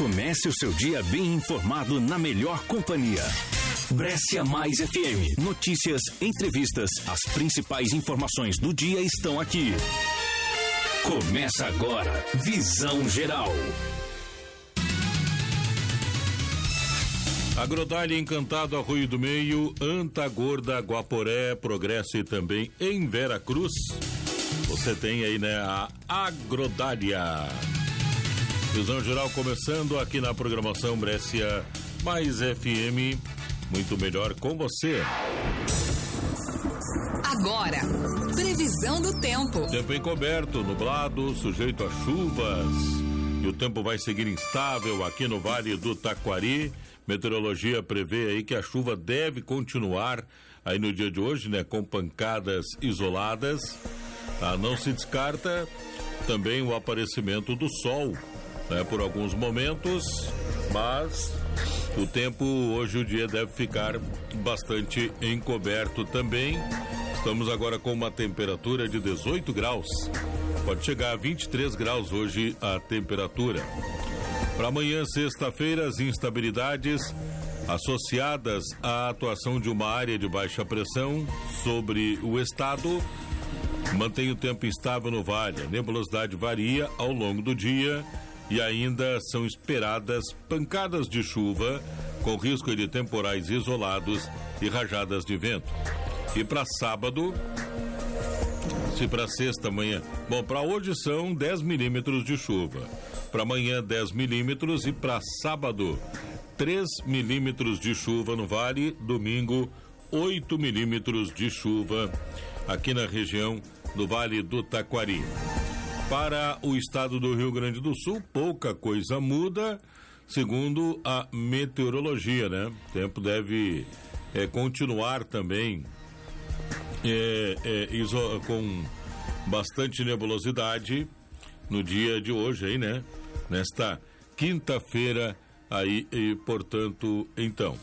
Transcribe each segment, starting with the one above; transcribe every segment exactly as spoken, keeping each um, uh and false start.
Comece o seu dia bem informado na melhor companhia. Brescia Mais F M. Notícias, entrevistas, as principais informações do dia estão aqui. Começa agora, Visão Geral. Agrodália Encantado, Arroio do Meio, Antagorda, Guaporé, Progresso e também em Veracruz. Você tem aí, né, a Agrodália. Visão Geral começando aqui na programação Brescia Mais F M. Muito melhor com você. Agora, previsão do tempo. Tempo encoberto, nublado, sujeito a chuvas. E o tempo vai seguir instável aqui no Vale do Taquari. Meteorologia prevê aí que a chuva deve continuar aí no dia de hoje, né? Com pancadas isoladas. Ah, não se descarta também o aparecimento do sol, né? Por alguns momentos, mas o tempo hoje, o dia deve ficar bastante encoberto também. Estamos agora com uma temperatura de dezoito graus. Pode chegar a vinte e três graus hoje a temperatura. Para amanhã, sexta-feira, as instabilidades associadas à atuação de uma área de baixa pressão sobre o estado mantém o tempo instável no vale. A nebulosidade varia ao longo do dia e ainda são esperadas pancadas de chuva com risco de temporais isolados e rajadas de vento. E para sábado, se para sexta amanhã, bom, para hoje são dez milímetros de chuva. Para amanhã, dez milímetros e para sábado, três milímetros de chuva no vale. Domingo, oito milímetros de chuva aqui na região do Vale do Taquari. Para o estado do Rio Grande do Sul, pouca coisa muda, segundo a meteorologia, né? O tempo deve é, continuar também é, é, iso, com bastante nebulosidade no dia de hoje aí, né? Nesta quinta-feira aí, e portanto, então.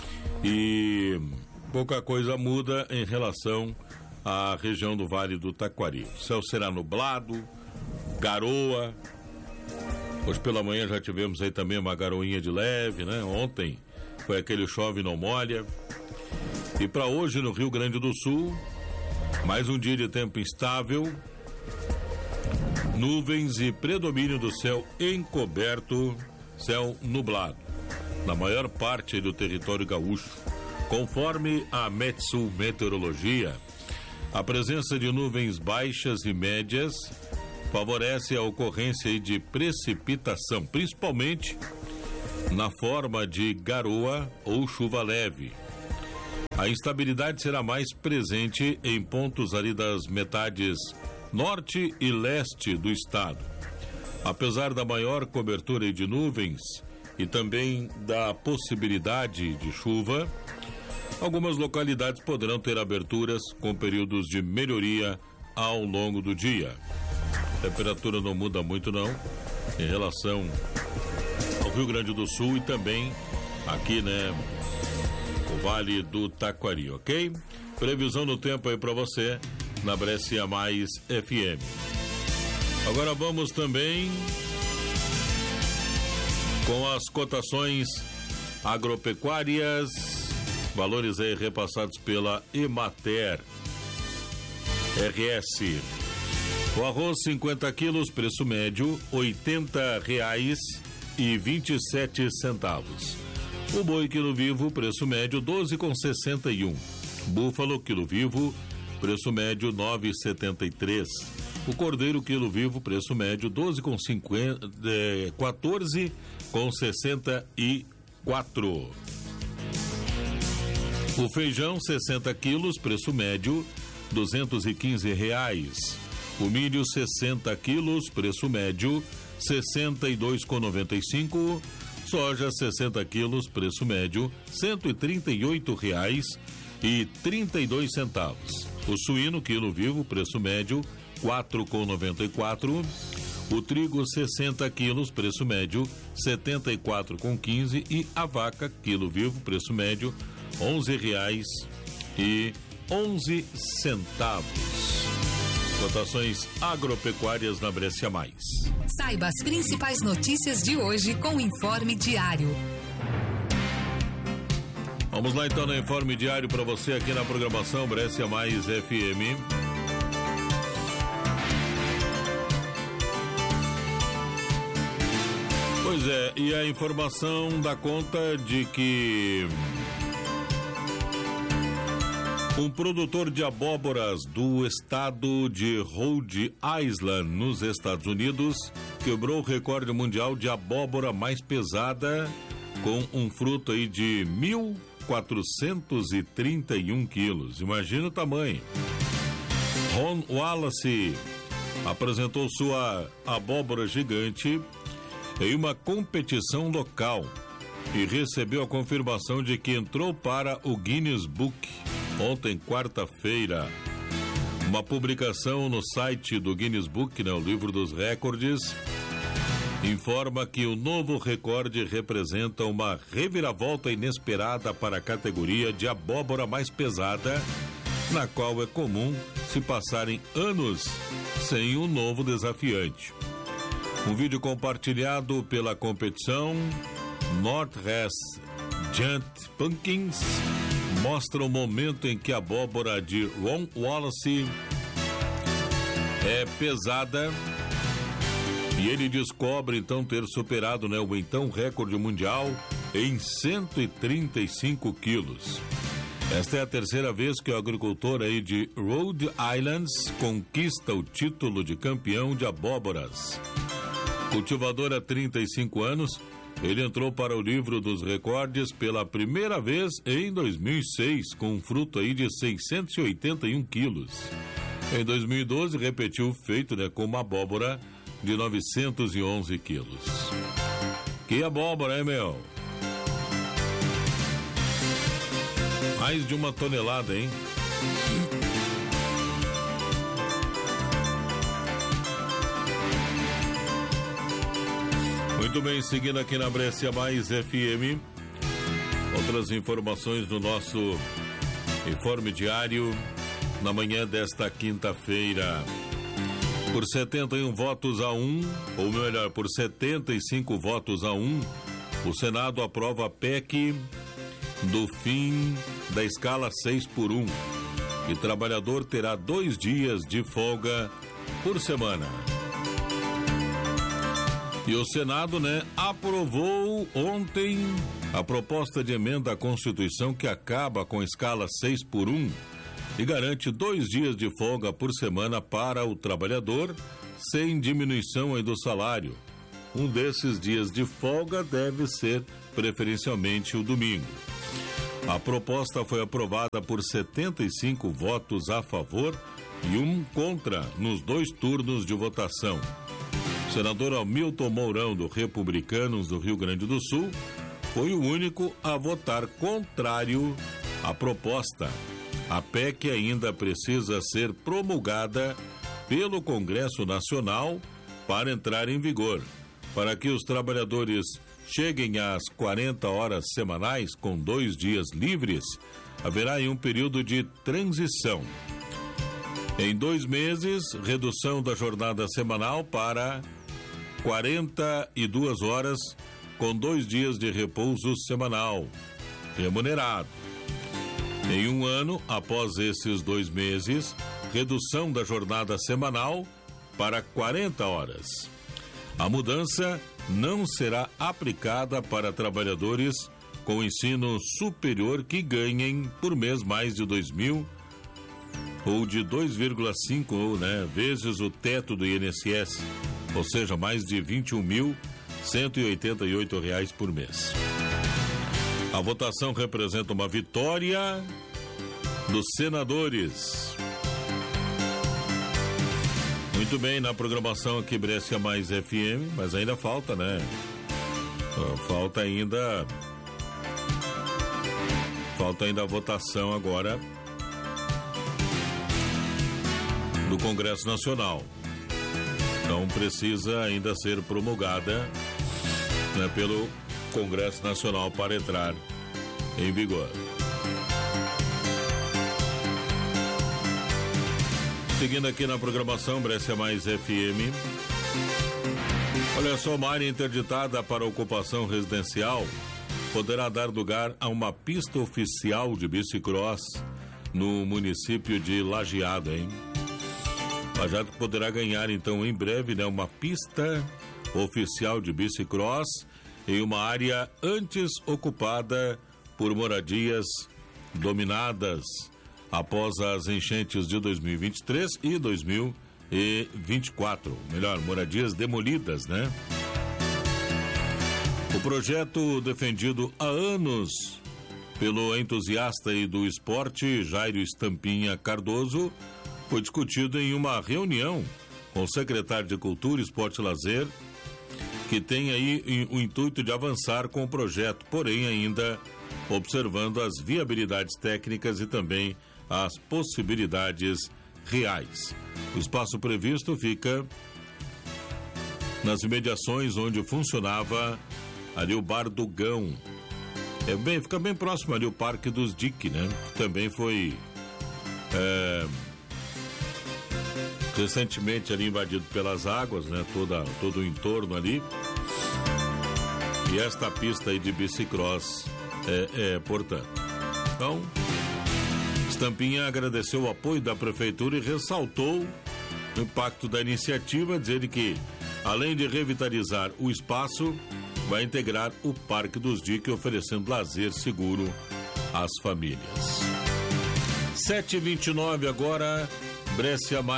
E pouca coisa muda em relação à região do Vale do Taquari. O céu será nublado, garoa. Hoje pela manhã já tivemos aí também uma garoinha de leve, né? Ontem foi aquele chove não molha. E para hoje no Rio Grande do Sul, mais um dia de tempo instável, nuvens e predomínio do céu encoberto, céu nublado, na maior parte do território gaúcho. Conforme a Metsul Meteorologia, a presença de nuvens baixas e médias favorece a ocorrência de precipitação, principalmente na forma de garoa ou chuva leve. A instabilidade será mais presente em pontos ali das metades norte e leste do estado. Apesar da maior cobertura de nuvens e também da possibilidade de chuva, algumas localidades poderão ter aberturas com períodos de melhoria ao longo do dia. A temperatura não muda muito não em relação ao Rio Grande do Sul e também aqui, né, o Vale do Taquari, ok? Previsão do tempo aí para você na Brescia Mais F M. Agora vamos também com as cotações agropecuárias, valores aí repassados pela Emater. R S. O arroz cinquenta quilos, preço médio oitenta reais e vinte e sete centavos. O boi quilo vivo, preço médio doze com sessenta e um. Búfalo quilo vivo, preço médio nove e setenta e três. O cordeiro quilo vivo, preço médio doze com cinquenta, eh, quatorze com sessenta e quatro. O feijão sessenta quilos, preço médio duzentos e quinze reais. O milho sessenta quilos, preço médio sessenta e dois com noventa e cinco. Soja sessenta quilos, preço médio cento e trinta e oito reais e trinta e dois centavos. O suíno quilo vivo, preço médio quatro com noventa e quatro. O trigo sessenta quilos, preço médio setenta e quatro com quinze. E a vaca quilo vivo, preço médio onze reais e onze centavos. Cotações agropecuárias na Brescia Mais. Saiba as principais notícias de hoje com o Informe Diário. Vamos lá então no Informe Diário para você aqui na programação Brescia Mais F M. Pois é, e a informação dá conta de que um produtor de abóboras do estado de Rhode Island, nos Estados Unidos, quebrou o recorde mundial de abóbora mais pesada com um fruto aí de mil quatrocentos e trinta e um quilos. Imagina o tamanho. Ron Wallace apresentou sua abóbora gigante em uma competição local e recebeu a confirmação de que entrou para o Guinness Book ontem, quarta-feira. Uma publicação no site do Guinness Book, né, o livro dos recordes, informa que o novo recorde representa uma reviravolta inesperada para a categoria de abóbora mais pesada, na qual é comum se passarem anos sem um novo desafiante. Um vídeo compartilhado pela competição Northwest Giant Pumpkins mostra o momento em que a abóbora de Ron Wallace é pesada e ele descobre então ter superado, né, o então recorde mundial em cento e trinta e cinco quilos. Esta é a terceira vez que o agricultor aí de Rhode Island conquista o título de campeão de abóboras. Cultivador há trinta e cinco anos, ele entrou para o livro dos recordes pela primeira vez em dois mil e seis, com um fruto aí de seiscentos e oitenta e um quilos. Em dois mil e doze, repetiu o feito, né, com uma abóbora de novecentos e onze quilos. Que abóbora, hein, meu? Mais de uma tonelada, hein? Muito bem, seguindo aqui na Brescia Mais F M, outras informações do nosso Informe Diário na manhã desta quinta-feira. Por setenta e um votos a um, ou melhor, por setenta e cinco votos a um, o Senado aprova a P E C do fim da escala seis por um. E trabalhador terá dois dias de folga por semana. E o Senado, né, aprovou ontem a proposta de emenda à Constituição que acaba com a escala seis por um e garante dois dias de folga por semana para o trabalhador, sem diminuição aí do salário. Um desses dias de folga deve ser preferencialmente o domingo. A proposta foi aprovada por setenta e cinco votos a favor e um contra nos dois turnos de votação. O senador Hamilton Mourão, do Republicanos do Rio Grande do Sul, foi o único a votar contrário à proposta. A P E C ainda precisa ser promulgada pelo Congresso Nacional para entrar em vigor. Para que os trabalhadores cheguem às quarenta horas semanais com dois dias livres, haverá aí um período de transição. Em dois meses, redução da jornada semanal para quarenta e duas horas com dois dias de repouso semanal, remunerado. Em um ano, após esses dois meses, redução da jornada semanal para quarenta horas. A mudança não será aplicada para trabalhadores com ensino superior que ganhem por mês mais de dois mil ou de dois vírgula cinco, né, vezes o teto do I N S S, ou seja, mais de vinte e um mil cento e oitenta e oito reais por mês. A votação representa uma vitória dos senadores. Muito bem, na programação aqui Brescia Mais F M, mas ainda falta, né? Falta ainda... Falta ainda a votação agora do Congresso Nacional. Então precisa ainda ser promulgada, né, pelo Congresso Nacional para entrar em vigor. Seguindo aqui na programação Brescia Mais F M. Olha só, uma área interditada para ocupação residencial poderá dar lugar a uma pista oficial de bicicross no município de Lajeado, hein? Lajeado poderá ganhar, então, em breve, né, uma pista oficial de bicicross em uma área antes ocupada por moradias dominadas após as enchentes de dois mil e vinte e três e dois mil e vinte e quatro. Melhor, moradias demolidas, né? O projeto, defendido há anos pelo entusiasta e do esporte Jairo Estampinha Cardoso, foi discutido em uma reunião com o secretário de Cultura, Esporte e Lazer, que tem aí o intuito de avançar com o projeto, porém ainda observando as viabilidades técnicas e também as possibilidades reais. O espaço previsto fica nas imediações onde funcionava ali o Bar do Gão. É bem, fica bem próximo ali o Parque dos Dick, né? Que também foi é, recentemente ali invadido pelas águas, né? Toda, todo o entorno ali. E esta pista aí de bicicross é, é portanto. Então, Estampinha agradeceu o apoio da prefeitura e ressaltou o impacto da iniciativa, dizendo que, além de revitalizar o espaço, vai integrar o Parque dos Diques, oferecendo lazer seguro às famílias. sete e vinte e nove agora, Brescia Mais.